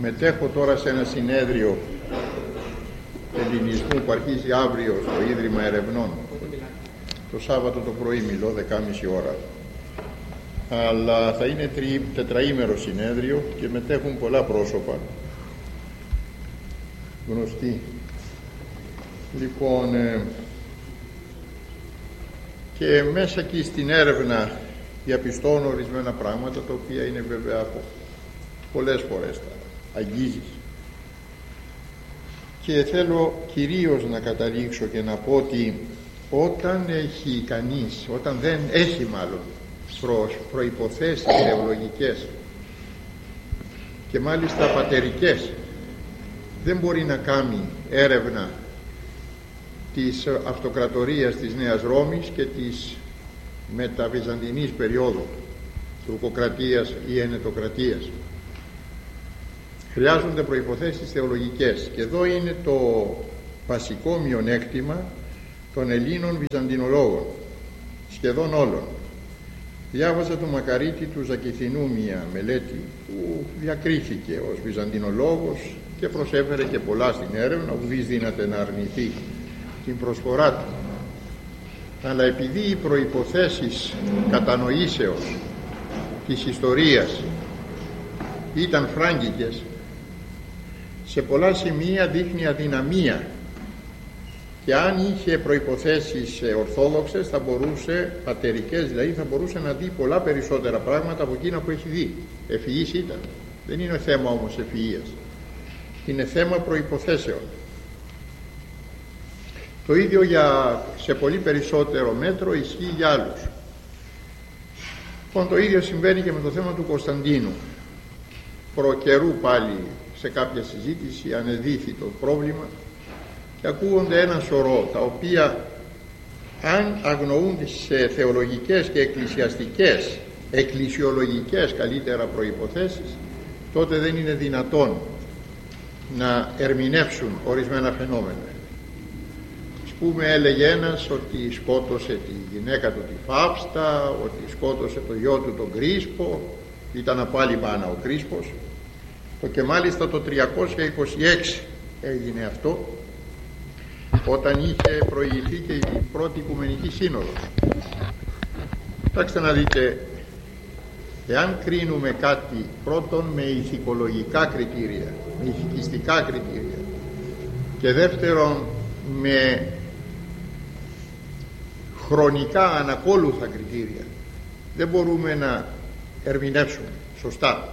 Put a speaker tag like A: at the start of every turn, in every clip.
A: Μετέχω τώρα σε ένα συνέδριο ελληνισμού που αρχίζει αύριο στο Ίδρυμα Ερευνών. Το Σάββατο το πρωί μιλώ, 10.30 ώρα. Αλλά θα είναι τετραήμερο συνέδριο και μετέχουν πολλά πρόσωπα γνωστοί. Λοιπόν, και μέσα εκεί στην έρευνα διαπιστώνω ορισμένα πράγματα, τα οποία είναι βέβαια από πολλές φορές τα αγγίζεις. Και θέλω κυρίως να καταλήξω και να πω ότι όταν έχει κανείς, όταν δεν έχει μάλλον προϋποθέσεις θεολογικές και μάλιστα πατερικές, δεν μπορεί να κάνει έρευνα της αυτοκρατορίας της Νέας Ρώμης και της μεταβυζαντινής περίοδου, τουρκοκρατίας ή ενετοκρατίας. Χρειάζονται προϋποθέσεις θεολογικές, και εδώ είναι το βασικό μειονέκτημα των Ελλήνων βυζαντινολόγων, σχεδόν όλων. Διάβασα του Μακαρίτη του Ζακηθινού μια μελέτη που διακρίθηκε ως βυζαντινολόγος και προσέφερε και πολλά στην έρευνα, ουδής δύναται να αρνηθεί την προσφορά του. Αλλά επειδή οι προϋποθέσεις κατανοήσεως της ιστορίας ήταν φράγκικες, σε πολλά σημεία δείχνει αδυναμία, και αν είχε προϋποθέσεις ορθόδοξες θα μπορούσε, πατερικές δηλαδή, θα μπορούσε να δει πολλά περισσότερα πράγματα από εκείνα που έχει δει. Ευφυής ήταν. Δεν είναι θέμα όμως ευφυΐας, είναι θέμα προϋποθέσεων. Το ίδιο σε πολύ περισσότερο μέτρο ισχύει για άλλους. Λοιπόν, το ίδιο συμβαίνει και με το θέμα του Κωνσταντίνου. Προκαιρού πάλι σε κάποια συζήτηση ανεδύθη το πρόβλημα και ακούγονται ένα σωρό, τα οποία αν αγνοούν τις θεολογικές και εκκλησιαστικές, εκκλησιολογικές καλύτερα προϋποθέσεις, τότε δεν είναι δυνατόν να ερμηνεύσουν ορισμένα φαινόμενα. Ας πούμε, έλεγε ένας ότι σκότωσε τη γυναίκα του τη Φαύστα, ότι σκότωσε το γιο του τον Κρίσπο, ήταν πάλι μάνα ο Κρίσπος, και μάλιστα το 326 έγινε αυτό, όταν είχε προηγηθεί και η πρώτη Οικουμενική Σύνοδος. Κοιτάξτε να δείτε, εάν κρίνουμε κάτι πρώτον με ηθικολογικά κριτήρια, με ηθικιστικά κριτήρια, και δεύτερον με χρονικά ανακόλουθα κριτήρια, δεν μπορούμε να ερμηνεύσουμε σωστά.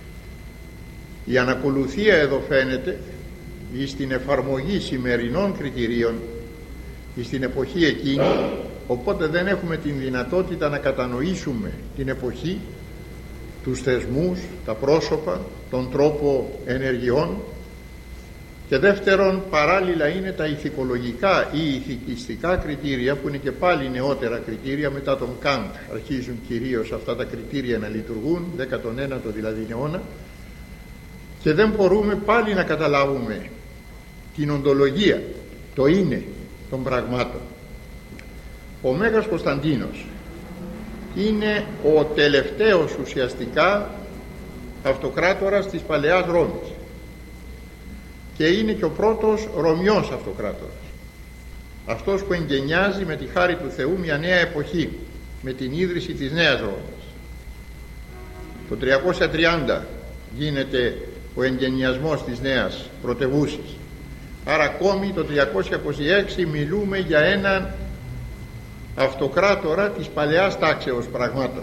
A: Η ανακολουθία εδώ φαίνεται ή στην εφαρμογή σημερινών κριτηρίων ή στην εποχή εκείνη, οπότε δεν έχουμε την δυνατότητα να κατανοήσουμε την εποχή, τους θεσμούς, τα πρόσωπα, τον τρόπο ενεργειών. Και δεύτερον, παράλληλα είναι τα ηθικολογικά ή ηθικιστικά κριτήρια, που είναι και πάλι νεότερα κριτήρια, μετά τον Καντ αρχίζουν κυρίως αυτά τα κριτήρια να λειτουργούν, 19ο δηλαδή αιώνα, και δεν μπορούμε πάλι να καταλάβουμε την οντολογία, το είναι των πραγμάτων. Ο Μέγας Κωνσταντίνος είναι ο τελευταίος ουσιαστικά αυτοκράτορας της Παλαιάς Ρώμης και είναι και ο πρώτος Ρωμιός αυτοκράτορας, αυτός που εγκαινιάζει με τη χάρη του Θεού μια νέα εποχή με την ίδρυση της Νέας Ρώμης. Το 330 γίνεται ο εγκαινιασμός της νέας πρωτευούσης, άρα ακόμη το 326 μιλούμε για έναν αυτοκράτορα της παλαιάς τάξεως πραγμάτων.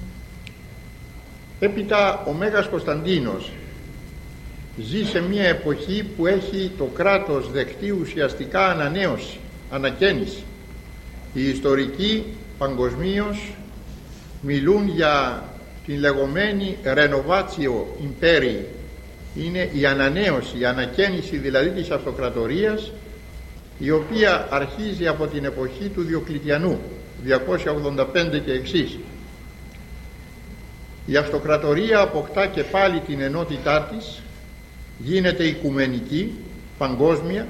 A: Έπειτα ο Μέγας Κωνσταντίνος ζει σε μια εποχή που έχει το κράτος δεχτεί ουσιαστικά ανανέωση, ανακαίνιση. Οι ιστορικοί παγκοσμίως μιλούν για την λεγόμενη renovatio imperii, είναι η ανανέωση, η ανακαίνιση δηλαδή της αυτοκρατορίας, η οποία αρχίζει από την εποχή του Διοκλητιανού 285 και εξής. Η αυτοκρατορία αποκτά και πάλι την ενότητά της, γίνεται οικουμενική, παγκόσμια,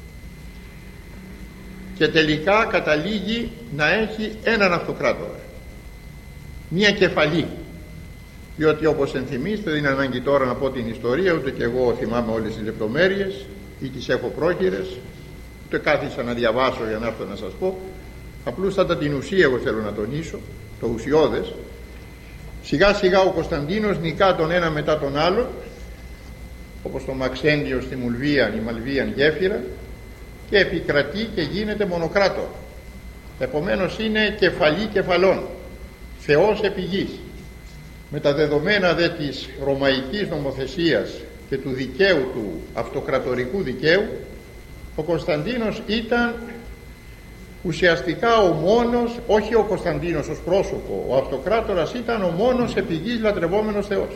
A: και τελικά καταλήγει να έχει έναν αυτοκράτορα, μία κεφαλή, διότι όπως ενθυμίστε, δεν είναι ανάγκη τώρα να πω την ιστορία, ούτε και εγώ θυμάμαι όλες τις λεπτομέρειες ή τις έχω πρόχειρες, ούτε κάθισα να διαβάσω για να έρθω να σας πω. Απλούστατα την ουσία εγώ θέλω να τονίσω, το ουσιώδες. Σιγά σιγά ο Κωνσταντίνος νικά τον ένα μετά τον άλλο, όπως το Μαξέντιο στη Μουλβίαν, η Μαλβίαν γέφυρα, και επικρατεί και γίνεται μονοκράτορ. Επομένως είναι κεφαλή κεφαλών, Θεός επί γης. Με τα δεδομένα δε της ρωμαϊκής νομοθεσίας και του δικαίου, του αυτοκρατορικού δικαίου, ο Κωνσταντίνος ήταν ουσιαστικά ο μόνος, όχι ο Κωνσταντίνος ως πρόσωπο, ο αυτοκράτορας ήταν ο μόνος επί γης λατρευόμενος Θεός.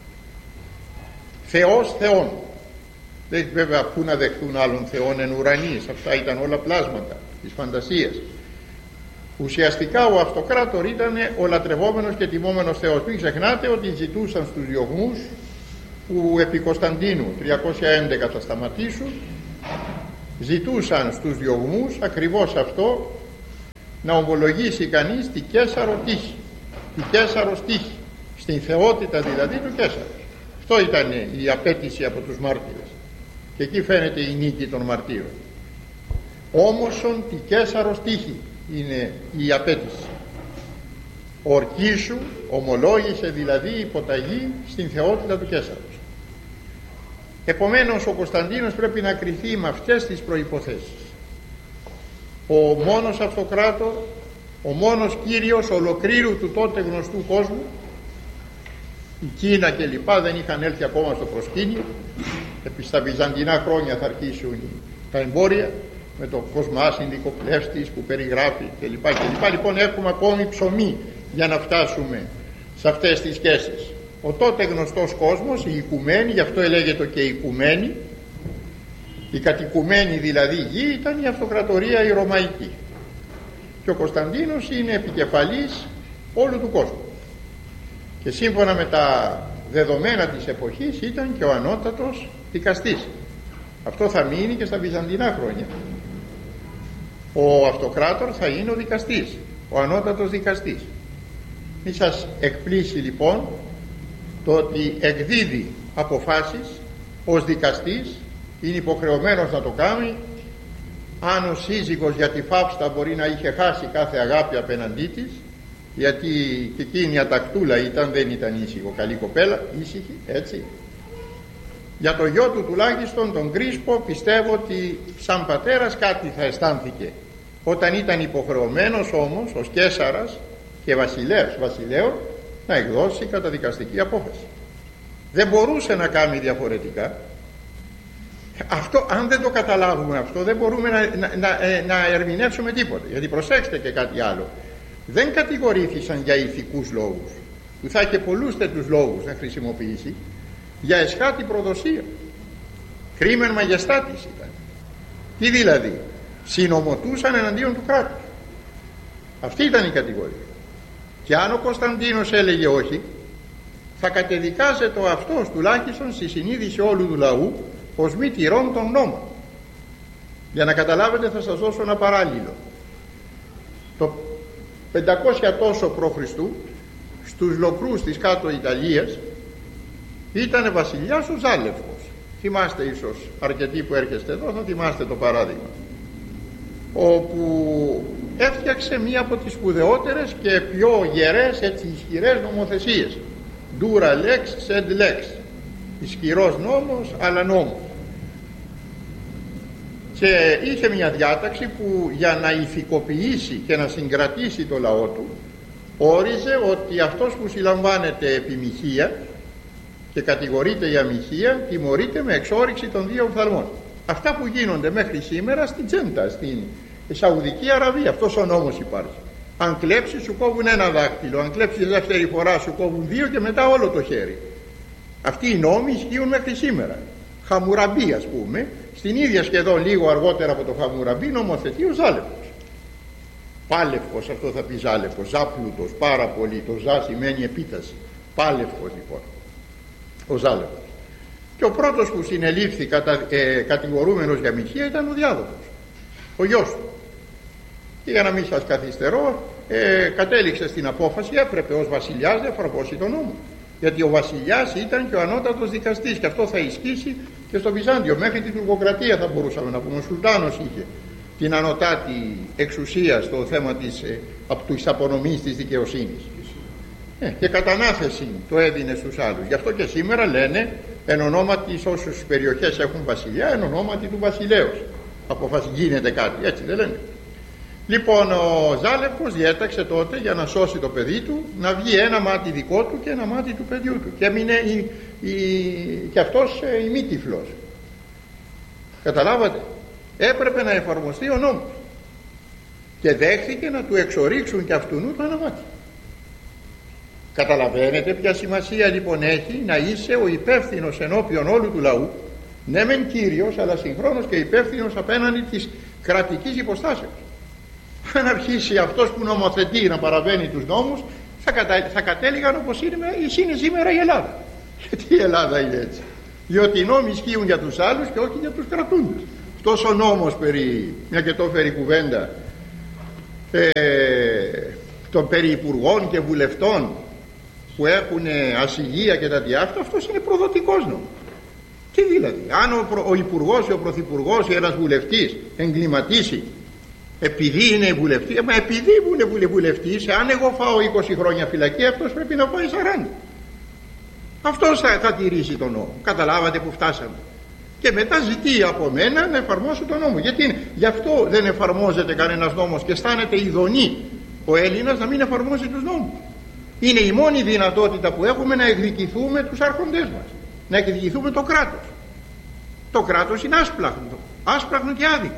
A: Θεός Θεών. Δεν βέβαια πού να δεχτούν άλλων θεών εν ουρανείς, αυτά ήταν όλα πλάσματα της φαντασίας. Ουσιαστικά ο αυτοκράτορ ήταν ο λατρευόμενος και τιμόμενος Θεός. Μην ξεχνάτε ότι ζητούσαν στους διωγμούς που επί Κωνσταντίνου 311 θα σταματήσουν, ζητούσαν στους διωγμούς ακριβώς αυτό, να ομολογήσει κανείς τη Καίσαρο τύχη, τη Καίσαρο τύχη, στην θεότητα δηλαδή του Καίσαρος. Αυτό ήταν η απέτηση από τους μάρτυρες και εκεί φαίνεται η νίκη των μαρτύρων. Όμωσον τη Καίσαρος τύχη είναι η απέτηση. Ορκίσου, ομολόγησε δηλαδή υποταγή στην θεότητα του Καίσαρος. Επομένως ο Κωνσταντίνος πρέπει να κριθεί με αυτές τις προϋποθέσεις. Ο μόνος αυτοκράτορ, ο μόνος κύριος ολοκλήρου του τότε γνωστού κόσμου. Η Κίνα και λοιπά δεν είχαν έλθει ακόμα στο προσκήνιο. Επί στα βυζαντινά χρόνια θα αρχίσουν τα εμπόρια με το Κοσμάσυνδικο Πλεύστης που περιγράφει κλπ. Λοιπόν έχουμε ακόμη ψωμί για να φτάσουμε σε αυτές τις σχέσεις. Ο τότε γνωστός κόσμος, η οικουμένη, γι' αυτό ελέγεται και η οικουμένη, η κατοικουμένη δηλαδή γη, ήταν η αυτοκρατορία η ρωμαϊκή. Και ο Κωνσταντίνος είναι επικεφαλής όλου του κόσμου. Και σύμφωνα με τα δεδομένα της εποχής ήταν και ο ανώτατος δικαστής. Αυτό θα μείνει και στα βυζαντινά χρόνια. Ο αυτοκράτορ θα είναι ο δικαστής, ο ανώτατος δικαστής. Μη σας εκπλήσει λοιπόν το ότι εκδίδει αποφάσεις ως δικαστής, είναι υποχρεωμένος να το κάνει. Αν ο σύζυγος για τη Φαύστα μπορεί να είχε χάσει κάθε αγάπη απέναντί της, γιατί και εκείνη η ατακτούλα ήταν, δεν ήταν ήσυχο, καλή κοπέλα, ήσυχη, έτσι. Για το γιο του τουλάχιστον τον Κρίσπο πιστεύω ότι σαν πατέρας κάτι θα αισθάνθηκε όταν ήταν υποχρεωμένος όμως ως Καίσαρας και βασιλέων να εκδώσει καταδικαστική απόφαση. Δεν μπορούσε να κάνει διαφορετικά. Αυτό, αν δεν το καταλάβουμε αυτό, δεν μπορούμε να ερμηνεύσουμε τίποτα. Γιατί προσέξτε και κάτι άλλο, δεν κατηγορήθησαν για ηθικούς λόγους, που θα είχε πολλούς τέτοιους λόγους να χρησιμοποιήσει, για εσχάτη προδοσία. Κρίμεν μαγεστάτης ήταν. Τι δηλαδή? Συνομωτούσαν εναντίον του κράτους. Αυτή ήταν η κατηγορία. Και αν ο Κωνσταντίνος έλεγε όχι, θα κατεδικάζεται ο αυτός τουλάχιστον στη συνείδηση όλου του λαού ως μη τηρών των νόμων. Για να καταλάβετε θα σας δώσω ένα παράλληλο. Το 500 τόσο π.Χ. στους Λοκρούς της κάτω Ιταλίας ήταν βασιλιάς ο Ζάλευκος. Θυμάστε ίσως αρκετοί που έρχεστε εδώ, θα θυμάστε το παράδειγμα, όπου έφτιαξε μία από τις σπουδαιότερες και πιο γερές, έτσι ισχυρές νομοθεσίες. Dura lex sed lex, ισχυρός νόμος αλλά νόμος. Και είχε μια διάταξη που για να ηθικοποιήσει και να συγκρατήσει το λαό του, όριζε ότι αυτός που συλλαμβάνεται επί μοιχεία και κατηγορείται για μοιχεία, τιμωρείται με εξόριξη των 2 οφθαλμών. Αυτά που γίνονται μέχρι σήμερα στην Τζέντα, στην Σαουδική Αραβία, αυτός ο νόμος υπάρχει. Αν κλέψεις σου κόβουν 1 δάχτυλο, αν κλέψεις δεύτερη φορά σου κόβουν 2 και μετά όλο το χέρι. Αυτοί οι νόμοι ισχύουν μέχρι σήμερα. Χαμουραμπί, ας πούμε, στην ίδια σχεδόν λίγο αργότερα από το Χαμουραμπί νομοθετεί ο Ζάλευκος. Πάλευκος, αυτό θα πει Ζάλευκος, ζάπλουτος, πάρα πολύ. Το ζά σημαίνει επίταση. Πάλευκος λοιπόν ο Ζάλευκος. Και ο πρώτος που συνελήφθη κατηγορούμενος για μοιχεία ήταν ο Διάδοχος, ο γιος του. Και για να μην σας καθυστερώ, κατέληξε στην απόφαση, έπρεπε ως βασιλιάς να εφαρμόσει τον νόμο. γιατί ο βασιλιάς ήταν και ο ανώτατος δικαστής, και αυτό θα ισχύσει και στο Βυζάντιο. Μέχρι την τουρκοκρατία θα μπορούσαμε να πούμε. Ο Σουλτάνος είχε την ανωτάτη εξουσία στο θέμα της απονομής της δικαιοσύνης, και κατανάθεση το έδινε στους άλλους. Γι' αυτό και σήμερα λένε εν ονόματι, όσους περιοχές έχουν βασιλιά, εν ονόματι του βασιλέως γίνεται κάτι, έτσι δεν λένε? Λοιπόν, ο Ζάλευκος διέταξε τότε, για να σώσει το παιδί του, να βγει ένα μάτι δικό του και ένα μάτι του παιδιού του, και έμεινε και αυτός ημίτυφλος. Καταλάβατε? Έπρεπε να εφαρμοστεί ο νόμος, και δέχθηκε να του εξορίξουν και αυτού το ένα μάτι. Καταλαβαίνετε ποια σημασία λοιπόν έχει να είσαι ο υπεύθυνος ενώπιον όλου του λαού, ναι μεν κύριος, αλλά συγχρόνως και υπεύθυνος απέναντι της κρατικής υποστάσεως. Αν αρχίσει αυτός που νομοθετεί να παραβαίνει τους νόμους, θα κατέληγαν όπως είναι σήμερα η Ελλάδα. Γιατί η Ελλάδα είναι έτσι? Διότι οι νόμοι ισχύουν για τους άλλους και όχι για τους κρατούντες. Αυτός ο νόμος μια και το φέρει κουβέντα, των περί υπουργών και βουλευτών που έχουν ασυλία και τα διάφορα, αυτός είναι προδοτικός νόμος. Τι δηλαδή? Αν ο υπουργός ή ο πρωθυπουργός ή ένας βουλευτής εγκληματίσει επειδή είναι βουλευτής, επειδή είναι βουλευτής, αν εγώ φάω 20 χρόνια φυλακή, αυτός πρέπει να πάει 40. Αυτός θα τηρήσει τον νόμο. Καταλάβατε που φτάσαμε? Και μετά ζητεί από μένα να εφαρμόσω τον νόμο. Γι' αυτό δεν εφαρμόζεται κανένας νόμος και αισθάνεται ειδονή ο Έλληνας να μην εφαρμόζει τους νόμους. Είναι η μόνη δυνατότητα που έχουμε να εκδικηθούμε τους άρχοντές μας, να εκδικηθούμε το κράτος. Το κράτος είναι άσπλαχνο και άδικο.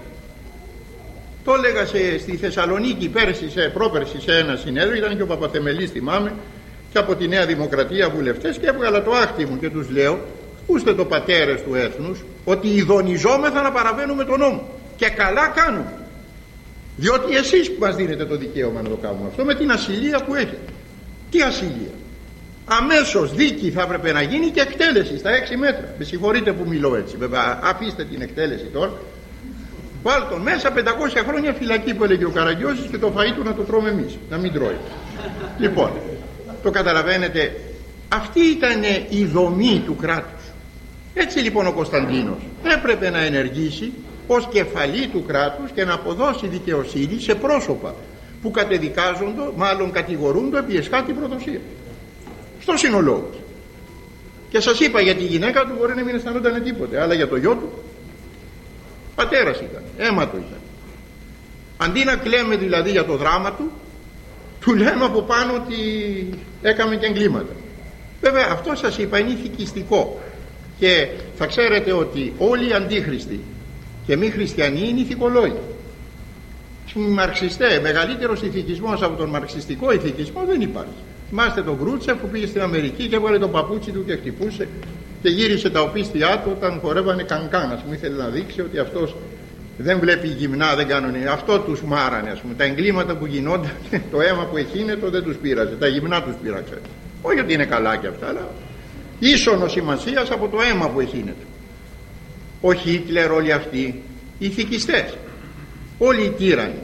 A: Το έλεγα στη Θεσσαλονίκη πρόπερση σε ένα συνέδριο, ήταν και ο Παπαθεμελής, θυμάμαι, και από τη Νέα Δημοκρατία βουλευτές, και έβγαλα το άχτι μου και τους λέω: ακούστε το, πατέρες του έθνους, ότι ειδονιζόμεθα να παραβαίνουμε τον νόμο, και καλά κάνουμε, διότι εσείς που μας δίνετε το δικαίωμα να το κάνουμε αυτό, με την ασυλία που έχετε. Τι ασυλία? Αμέσως δίκη θα έπρεπε να γίνει και εκτέλεση στα 6 μέτρα. Με συγχωρείτε που μιλώ έτσι, βέβαια, αφήστε την εκτέλεση τώρα. Βάλ' τον μέσα, 500 χρόνια φυλακή που έλεγε ο Καραγκιόζης, και το φαΐ του να το τρώμε εμείς, να μην τρώει. Λοιπόν, το καταλαβαίνετε? Αυτή ήταν η δομή του κράτους. Έτσι λοιπόν ο Κωνσταντίνος έπρεπε να ενεργήσει ως κεφαλή του κράτους και να αποδώσει δικαιοσύνη σε πρόσωπα που κατεδικάζονται, μάλλον κατηγορούνται επί εσχάτη προδοσία. Στο σύνολό. Και σας είπα, για τη γυναίκα του μπορεί να μην αισθανόταν τίποτε, αλλά για το γιο του, πατέρας ήταν, αίμα του ήταν. Αντί να κλαίμε δηλαδή για το δράμα του, του λέμε από πάνω ότι έκαμε και εγκλήματα. Βέβαια αυτό σας είπα είναι ηθικιστικό, και θα ξέρετε ότι όλοι οι αντίχριστοι και μη χριστιανοί είναι ηθικολόγοι. Μαρξιστέ, μεγαλύτερος ηθικισμός από τον μαρξιστικό ηθικισμό δεν υπάρχει. Θυμάστε τον Γκρούτσεφ που πήγε στην Αμερική και έβαλε το παπούτσι του και χτυπούσε και γύρισε τα οπίστια του όταν χορεύανε κανκάν. Ας πούμε, ήθελε να δείξει ότι αυτός δεν βλέπει γυμνά, δεν κάνουν. Αυτό τους μάρανε, ας πούμε. Τα εγκλήματα που γινόνταν, το αίμα που εχύνετο δεν τους πείραζε, τα γυμνά τους πείραξε. Όχι ότι είναι καλά και αυτά, αλλά ίσονο σημασίας από το αίμα που εχύνετο. Ο Χίτλερ, όλοι αυτοί οι ηθικιστές, όλοι οι τύρανοι.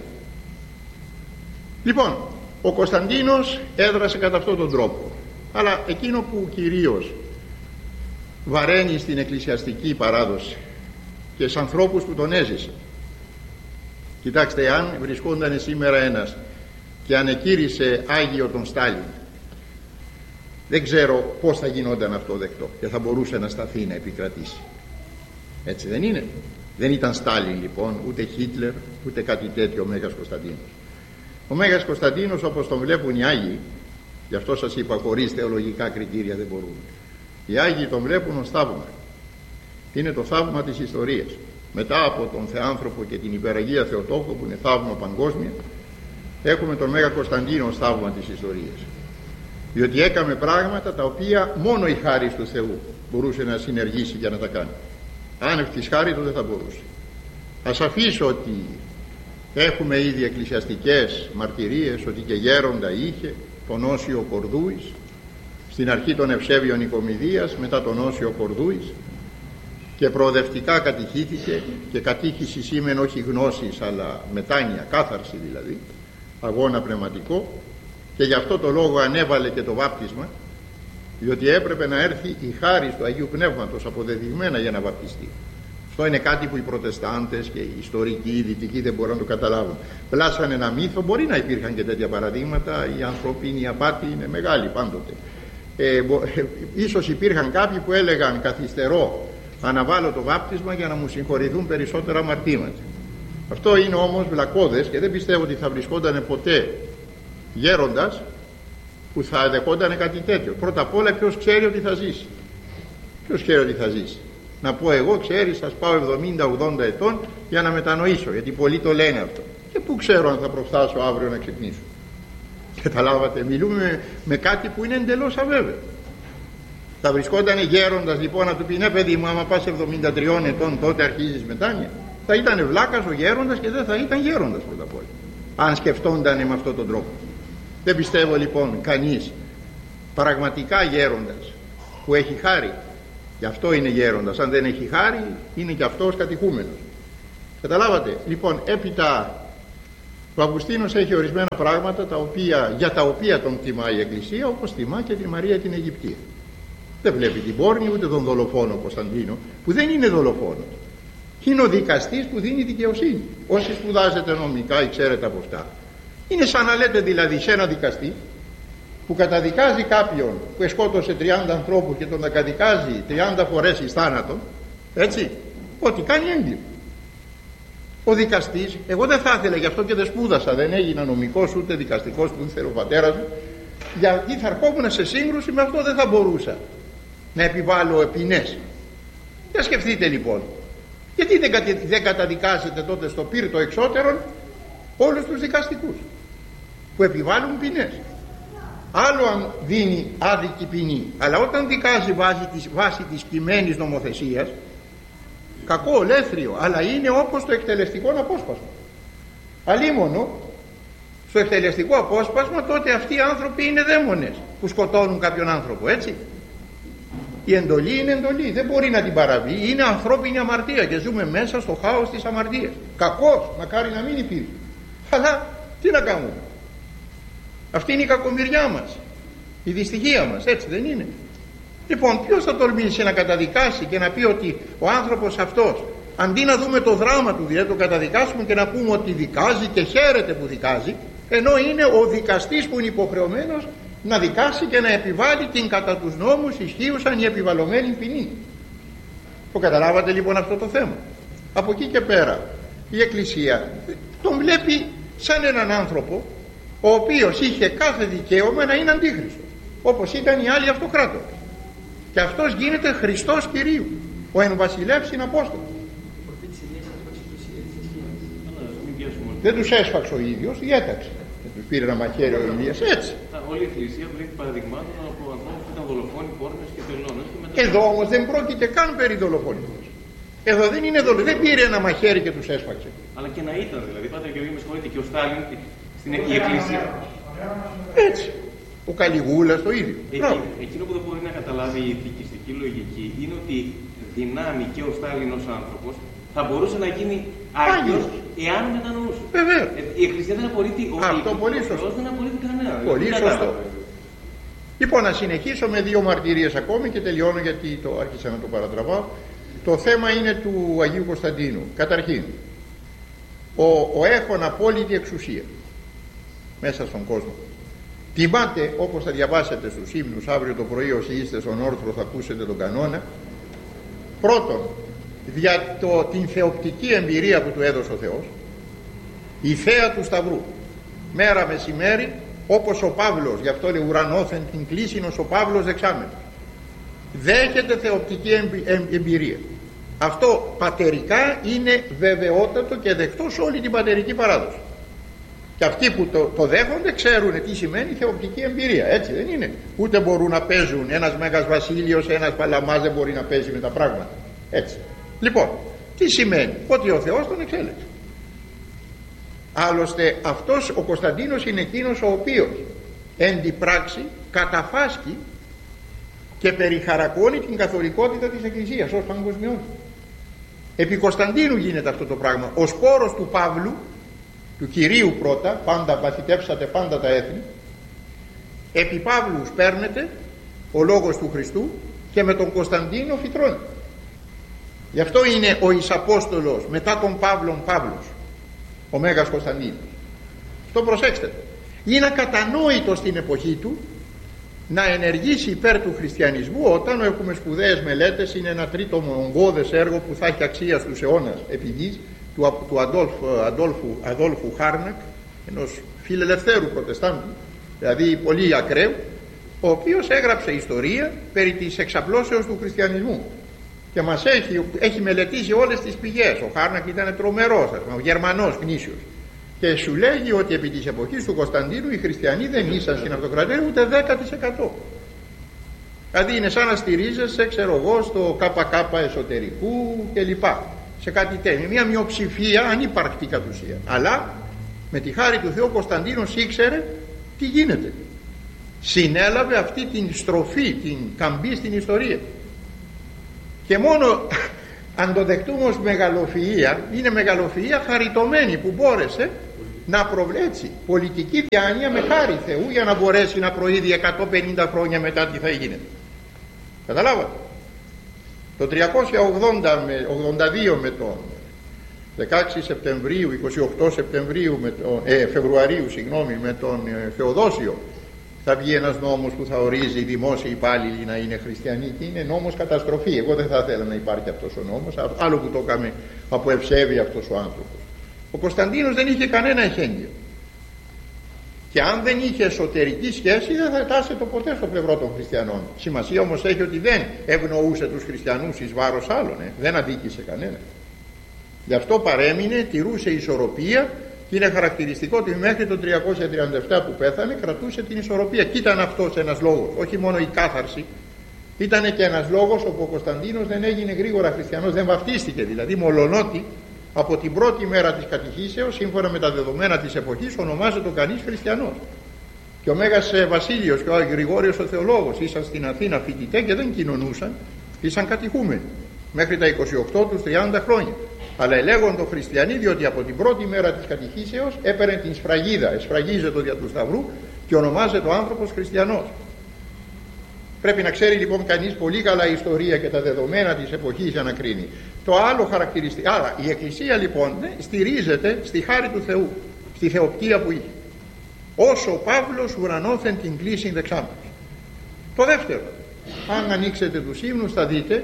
A: Λοιπόν, ο Κωνσταντίνος έδρασε κατά αυτόν τον τρόπο, αλλά εκείνο που κυρίως βαραίνει στην εκκλησιαστική παράδοση και στους ανθρώπους που τον έζησε, κοιτάξτε, αν βρισκόταν σήμερα ένας και ανεκήρυσε Άγιο τον Στάλιν, δεν ξέρω πώς θα γινόταν αυτό δεκτό και θα μπορούσε να σταθεί να επικρατήσει. Έτσι δεν είναι? Δεν ήταν Στάλιν λοιπόν, ούτε Χίτλερ, ούτε κάτι τέτοιο ο Μέγας Κωνσταντίνος. Ο Μέγας Κωνσταντίνος, όπως τον βλέπουν οι Άγιοι, γι' αυτό σας είπα, χωρίς θεολογικά κριτήρια δεν μπορούν. Οι Άγιοι τον βλέπουν ως θαύμα. Είναι το θαύμα της ιστορίας. Μετά από τον Θεάνθρωπο και την Υπεραγία Θεοτόκο, που είναι θαύμα παγκόσμια, έχουμε τον Μέγα Κωνσταντίνο ως θαύμα της ιστορίας. Διότι έκαμε πράγματα τα οποία μόνο η χάρις του Θεού μπορούσε να συνεργήσει για να τα κάνει. Άνευ της χάριτος δεν θα μπορούσε. Ας αφήσω ότι έχουμε ήδη εκκλησιαστικές μαρτυρίες ότι και γέροντα είχε τον Όσιο Κορδούης, στην αρχή των Ευσέβιων Οικομηδίας, μετά τον Όσιο Κορδούης, και προοδευτικά κατηχήθηκε, και κατήχηση σήμαινε όχι γνώσης αλλά μετάνοια, κάθαρση δηλαδή, αγώνα πνευματικό, και γι' αυτό το λόγο ανέβαλε και το βάπτισμα, διότι έπρεπε να έρθει η χάρις του Αγίου Πνεύματος αποδεδειγμένα για να βαπτιστεί. Αυτό είναι κάτι που οι Προτεστάντες και οι ιστορικοί, οι δυτικοί δεν μπορούν να το καταλάβουν. Πλάσανε ένα μύθο, μπορεί να υπήρχαν και τέτοια παραδείγματα, η ανθρωπίνη απάτη είναι μεγάλη πάντοτε. Ίσως υπήρχαν κάποιοι που έλεγαν καθυστερώ, αναβάλω το βάπτισμα για να μου συγχωρηθούν περισσότερα αμαρτήματα. Αυτό είναι όμως βλακώδες και δεν πιστεύω ότι θα βρισκόταν ποτέ γέροντας που θα δεχόταν κάτι τέτοιο. Πρώτα απ' όλα ποιος ξέρει ότι θα ζήσει? Ποιος ξέρει ότι θα ζήσει? Να πω εγώ, ξέρεις, σας πάω 70-80 ετών για να μετανοήσω, γιατί πολλοί το λένε αυτό. Και πού ξέρω αν θα προφτάσω αύριο να ξυπνήσω? Καταλάβατε, μιλούμε με κάτι που είναι εντελώς αβέβαιο. Θα βρισκόταν γέροντας λοιπόν να του πει ναι παιδί μου, άμα πας 73 ετών τότε αρχίζεις μετάνοια? Θα ήταν βλάκας ο γέροντας και δεν θα ήταν γέροντας πρώτα απ' όλα, αν σκεφτόντανε με αυτόν τον τρόπο. Δεν πιστεύω λοιπόν κανείς πραγματικά γέροντας που έχει χάρη, γι' αυτό είναι γέροντας. Αν δεν έχει χάρη είναι και αυτός κατηχούμενος. Καταλάβατε? Λοιπόν, έπειτα ο Αυγουστίνος έχει ορισμένα πράγματα για τα οποία τον τιμά η Εκκλησία, όπως τιμά και τη Μαρία την Αιγυπτία. Δεν βλέπει την πόρνη ούτε τον δολοφόνο Κωνσταντίνο, που δεν είναι δολοφόνος. Είναι ο δικαστής που δίνει δικαιοσύνη. Όσοι σπουδάζετε νομικά ή ξέρετε από αυτά, είναι σαν να λέτε δηλαδή σε ένα δικαστή που καταδικάζει κάποιον που σκότωσε 30 ανθρώπους και τον καταδικάζει 30 φορές εις θάνατο, έτσι, ότι κάνει έγκλημα. Ο δικαστής, εγώ δεν θα ήθελα, γι' αυτό και δεν σπούδασα, δεν έγινα νομικός ούτε δικαστικός που ήθελε ο πατέρας μου, γιατί θα ερχόμουν σε σύγκρουση με αυτό, δεν θα μπορούσα να επιβάλλω ποινές. Για σκεφτείτε λοιπόν, γιατί δεν καταδικάζετε τότε στο πύρτο εξώτερον όλους τους δικαστικούς που επιβάλλουν ποινές? Άλλο αν δίνει άδικη ποινή, αλλά όταν δικάζει βάσει της κειμένης νομοθεσίας, κακό, ολέθριο, αλλά είναι όπως το εκτελεστικό απόσπασμα. Αλίμονο στο εκτελεστικό απόσπασμα τότε αυτοί οι άνθρωποι είναι δαίμονες που σκοτώνουν κάποιον άνθρωπο, έτσι. Η εντολή είναι εντολή, δεν μπορεί να την παραβεί, είναι ανθρώπινη αμαρτία και ζούμε μέσα στο χάος της αμαρτίας. Κακός, μακάρι να μην υπήρχε, αλλά τι να κάνουμε? Αυτή είναι η κακομοιριά μας, η δυστυχία μας, έτσι δεν είναι? Λοιπόν, ποιος θα τολμήσει να καταδικάσει και να πει ότι ο άνθρωπος αυτός, αντί να δούμε το δράμα του, δηλαδή το καταδικάσουμε και να πούμε ότι δικάζει και χαίρεται που δικάζει, ενώ είναι ο δικαστής που είναι υποχρεωμένος να δικάσει και να επιβάλλει την κατά τους νόμους ισχύουσαν η επιβαλλομένη ποινή. Το καταλάβατε λοιπόν αυτό το θέμα? Από εκεί και πέρα η Εκκλησία τον βλέπει σαν έναν άνθρωπο ο οποίος είχε κάθε δικαίωμα να είναι αντίχριστος, όπως ήταν οι άλλοι αυτοκράτορες, και αυτός γίνεται Χριστός Κυρίου, ο εν βασιλεύσιν Απόστολος. Δεν τους έσφαξε ο ίδιος, διέταξε. Δεν τους πήρε ένα μαχαίρι ο Ηλίας, έτσι.
B: Όλη η Εκκλησία βρήκε παραδειγμάτων από ανθρώπους που ήταν δολοφόνοι, πόρνες και τελώνες.
A: Εδώ όμως δεν πρόκειται καν περί δολοφονίας. Εδώ δεν είναι δολοφονία, δεν πήρε ένα μαχαίρι και τους έσφαξε.
B: Αλλά και να ήταν δηλαδή, Πάτερ Γεωργή, με συγχωρείτε, και ο Στάλιν στην Εκκλησία.
A: Έτσι. Ο Καλιγούλας το ίδιο.
B: Εκείνο που δεν μπορεί να καταλάβει η ηθικιστική λογική είναι ότι δυνάμει και ο Στάλιν ως άνθρωπος θα μπορούσε να γίνει άγιος εάν μετανοούσε.
A: Βεβαίως.
B: Η Εκκλησία δεν απορρίπτει
A: πολύ σωστό.
B: Δεν απορρίπτει κανένα.
A: Πολύ σωστό. Λοιπόν, να συνεχίσω με δύο μαρτυρίες ακόμη και τελειώνω, γιατί το άρχισα να το παρατραβάω. Το θέμα είναι του Αγίου Κωνσταντίνου. Καταρχήν, ο έχων απόλυτη εξουσία μέσα στον κόσμο. Τιμάται, όπως θα διαβάσετε στους ύμνους αύριο το πρωί, όσοι είστε στον όρθρο θα ακούσετε τον κανόνα. Πρώτον, δια την θεοπτική εμπειρία που του έδωσε ο Θεός, η θέα του Σταυρού, μέρα μεσημέρι, όπως ο Παύλος, γι' αυτό λέει ουρανόθεν την κλήσινος ο Παύλος δεξάμενος, δέχεται θεοπτική εμπειρία. Αυτό πατερικά είναι βεβαιότατο και δεκτό σε όλη την πατερική παράδοση. Και αυτοί που το δέχονται ξέρουν τι σημαίνει θεοπτική εμπειρία, έτσι δεν είναι? Ούτε μπορούν να παίζουν, ένας Μέγας Βασίλειος, ένας Παλαμάς δεν μπορεί να παίζει με τα πράγματα, έτσι. Λοιπόν, τι σημαίνει? Ότι ο Θεός τον εξέλεξε. Άλλωστε αυτός ο Κωνσταντίνος είναι εκείνος ο οποίος εν τη πράξη καταφάσκει και περιχαρακώνει την καθολικότητα της Εκκλησίας ως παγκοσμιότητα. Επί Κωνσταντίνου γίνεται αυτό το πράγμα. Ο σπόρος του Παύλου, του Κυρίου πρώτα, πάντα βαθιτεύσατε πάντα τα έθνη, επί Παύλου σπέρνεται ο λόγος του Χριστού και με τον Κωνσταντίνο φυτρώνει. Γι' αυτό είναι ο Ισαπόστολος μετά τον Παύλον Παύλος, ο Μέγας Κωνσταντίνος. Το προσέξτε. Είναι ακατανόητο στην εποχή του να ενεργήσει υπέρ του χριστιανισμού, όταν έχουμε σπουδαίες μελέτες, είναι ένα τρίτο ογκώδες έργο που θα έχει αξία στους αιώνας επί γης, του Αδόλφου Χάρνακ, ενός φιλελευθέρου προτεστάντου, δηλαδή πολύ ακραίου, ο οποίος έγραψε ιστορία περί της εξαπλώσεως του χριστιανισμού και μας έχει μελετήσει όλες τις πηγές. Ο Χάρνακ ήταν τρομερός, ο Γερμανός γνήσιος, και σου λέγει ότι επί της εποχής του Κωνσταντίνου οι χριστιανοί δεν ήσαν στην αυτοκρατορία ούτε 10%. Δηλαδή είναι σαν να στηρίζεσαι, ξέρω εγώ, στο ΚΚ εσωτερικού κλπ, σε κάτι τέτοιο, μια μειοψηφία ανύπαρκτη κατ' ουσία. Αλλά με τη χάρη του Θεού ο Κωνσταντίνος ήξερε τι γίνεται, συνέλαβε αυτή την στροφή, την καμπή στην ιστορία. Και μόνο αν το δεχτούμε ως μεγαλοφυΐα, είναι μεγαλοφυΐα χαριτωμένη που μπόρεσε να προβλέψει πολιτική διάνοια με χάρη Θεού για να μπορέσει να προείδει 150 χρόνια μετά τι θα έγινε. Καταλάβατε. Το 382 με τον 16 Σεπτεμβρίου, 28 Σεπτεμβρίου Φεβρουαρίου με τον Θεοδόσιο θα βγει ένας νόμος που θα ορίζει οι δημόσιοι υπάλληλοι να είναι χριστιανοί, και είναι νόμος καταστροφή. Εγώ δεν θα ήθελα να υπάρχει αυτός ο νόμος, άλλο που το έκαμε από ευσέβεια αυτός ο άνθρωπος. Ο Κωνσταντίνος δεν είχε κανένα εχέγγυο, και αν δεν είχε εσωτερική σχέση δεν θα τάσεται ποτέ στο πλευρό των χριστιανών. Σημασία όμως έχει ότι δεν ευνοούσε τους χριστιανούς εις βάρος άλλων, δεν αδίκησε κανένα. Γι' αυτό παρέμεινε, τηρούσε ισορροπία, και είναι χαρακτηριστικό ότι μέχρι το 337 που πέθανε κρατούσε την ισορροπία. Και ήταν αυτός ένας λόγος, όχι μόνο η κάθαρση, ήταν και ένας λόγος όπου ο Κωνσταντίνος δεν έγινε γρήγορα χριστιανός, δεν βαφτίστηκε δηλαδή, μολονότι από την πρώτη μέρα της κατηχήσεως, σύμφωνα με τα δεδομένα της εποχής, ονομάζεται κανείς χριστιανός. Και ο Μέγας Βασίλειος και ο Γρηγόριος ο Θεολόγος ήσαν στην Αθήνα φοιτητέ και δεν κοινωνούσαν, ήσαν κατηχούμενοι μέχρι τα 28 τους 30 χρόνια. Αλλά ελέγοντο χριστιανοί, διότι από την πρώτη μέρα της κατηχήσεως έπαιρνε την σφραγίδα, εσφραγίζεται δια του Σταυρού και ονομάζεται ο άνθρωπος χριστιανός. Πρέπει να ξέρει λοιπόν κανείς πολύ καλά η ιστορία και τα δεδομένα της εποχής για να κρίνει. Το άλλο χαρακτηριστικό, άρα η Εκκλησία λοιπόν στηρίζεται στη χάρη του Θεού, στη θεοπτία που είχε. Όσο ο Παύλος ουρανόθεν την κλίσιν δεξάμενος. Το δεύτερο, αν ανοίξετε τους ύμνους θα δείτε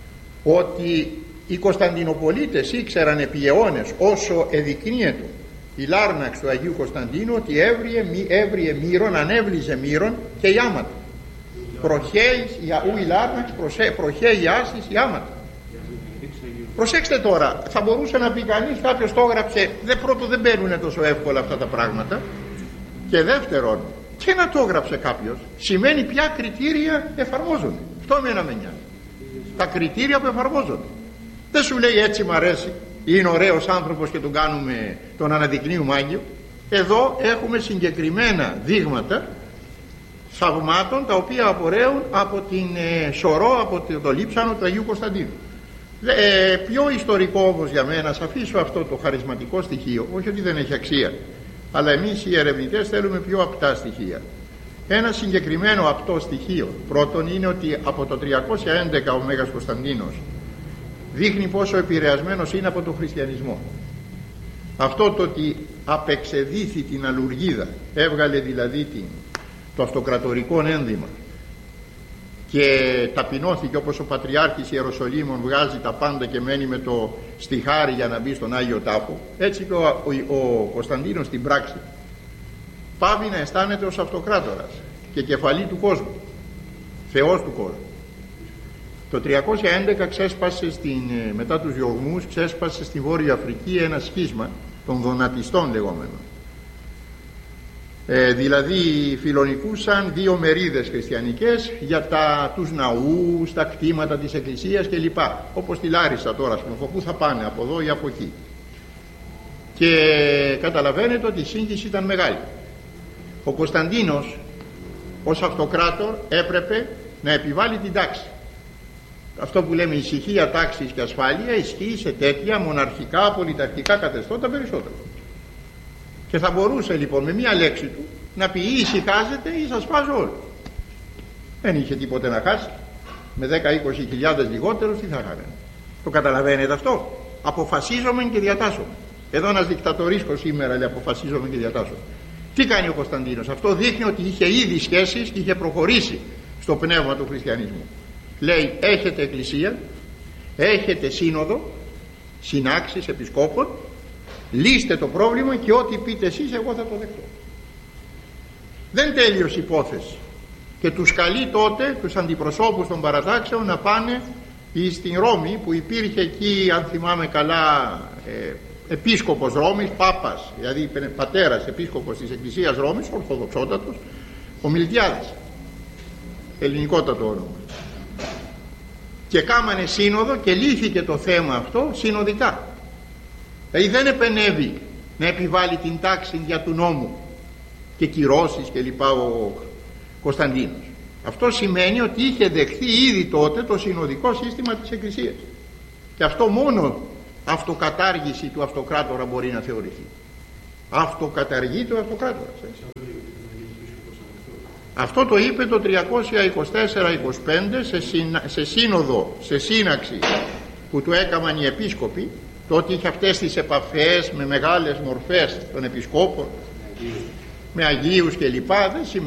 A: ότι οι Κωνσταντινοπολίτες ήξεραν επί αιώνες, όσο εδεικνύεται η Λάρναξ του Αγίου Κωνσταντίνου, ότι έβριε μύρον, ανέβλυζε μύρον και η άματα. Προχέει η Λάρναξ, προχέει άσης η άματα. Προσέξτε τώρα, θα μπορούσε να πει κανείς, κάποιος το έγραψε, πρώτον δεν μπαίνουν τόσο εύκολα αυτά τα πράγματα, και δεύτερον, και να το έγραψε κάποιος, σημαίνει ποια κριτήρια εφαρμόζονται. Αυτό εμένα με νοιάζει. Τα κριτήρια που εφαρμόζονται. Δεν σου λέει έτσι μ' αρέσει, είναι ωραίος άνθρωπος και τον αναδεικνύουμε Άγιο. Εδώ έχουμε συγκεκριμένα δείγματα θαυμάτων τα οποία απορρέουν από την σωρό, από το λείψανο του Αγίου Κωνσταντίνου. Πιο ιστορικό όμως για μένα, σας αφήσω αυτό το χαρισματικό στοιχείο, όχι ότι δεν έχει αξία, αλλά εμείς οι ερευνητές θέλουμε πιο απτά στοιχεία. Ένα συγκεκριμένο απτό στοιχείο πρώτον είναι ότι από το 311 ο Μέγας Κωνσταντίνος δείχνει πόσο επηρεασμένος είναι από τον χριστιανισμό. Αυτό το ότι απεξεδίθη την αλουργίδα, έβγαλε δηλαδή το αυτοκρατορικό ένδυμα και ταπεινώθηκε όπως ο Πατριάρχης Ιεροσολύμων βγάζει τα πάντα και μένει με το στιχάρι για να μπει στον Άγιο Τάφο, έτσι και ο Κωνσταντίνος στην πράξη πάβει να αισθάνεται ως αυτοκράτορας και κεφαλή του κόσμου, Θεός του κόσμου. Το 311 ξέσπασε μετά τους διωγμούς, ξέσπασε στη Βόρεια Αφρική ένα σχίσμα των δονατιστών λεγόμενων. Δηλαδή φιλονικούσαν δύο μερίδες χριστιανικές για τους ναούς, τα κτήματα της Εκκλησίας κλπ. Όπως τη Λάρισα τώρα, από πού θα πάνε, από εδώ ή από εκεί. Και καταλαβαίνετε ότι η σύγχυση ήταν μεγάλη. Ο Κωνσταντίνος ως αυτοκράτορ έπρεπε να επιβάλλει την τάξη. Αυτό που λέμε ησυχία, τάξης και ασφάλεια ισχύει σε τέτοια μοναρχικά, πολιταρχικά καθεστώτα περισσότερο. Και θα μπορούσε λοιπόν με μία λέξη του να πει ή ησυχάζετε ή σας σπάζω όλους. Δεν είχε τίποτε να χάσει. Με 10-20 χιλιάδες λιγότερους τι θα κάνανε? Το καταλαβαίνετε αυτό? Αποφασίζομαι και διατάσσομαι. Εδώ ένας δικτατορίσκος σήμερα λέει αποφασίζομαι και διατάσσομαι. Τι κάνει ο Κωνσταντίνος? Αυτό δείχνει ότι είχε ήδη σχέσεις και είχε προχωρήσει στο πνεύμα του χριστιανισμού. Λέει έχετε εκκλησία, έχετε σύνοδο, συνάξεις επισκόπων, λύστε το πρόβλημα και ό,τι πείτε εσείς εγώ θα το δεχτώ. Δεν τέλειωσε υπόθεση και τους καλεί τότε τους αντιπροσώπους των παρατάξεων να πάνε στην Ρώμη, που υπήρχε εκεί, αν θυμάμαι καλά, επίσκοπος Ρώμης, Πάπας, δηλαδή πατέρας επίσκοπος της Εκκλησίας Ρώμης, ορθοδοξότατος, ο Μιλτιάδης, ελληνικότατο όνομα, και κάμανε σύνοδο και λύθηκε το θέμα αυτό συνοδικά. Δηλαδή δεν επενεύει να επιβάλλει την τάξη δια του νόμου και κυρώσεις και λοιπά ο Κωνσταντίνος. Αυτό σημαίνει ότι είχε δεχθεί ήδη τότε το συνοδικό σύστημα της Εκκλησίας, και αυτό μόνο αυτοκατάργηση του αυτοκράτορα μπορεί να θεωρηθεί. Αυτοκαταργεί το αυτοκράτορα. Αυτό το είπε το 324-25 σε σύνοδο, σε σύναξη που του έκαναν οι επίσκοποι. Τότε είχε αυτές τις επαφές με μεγάλες μορφές των επισκόπων, με Αγίους και λοιπά.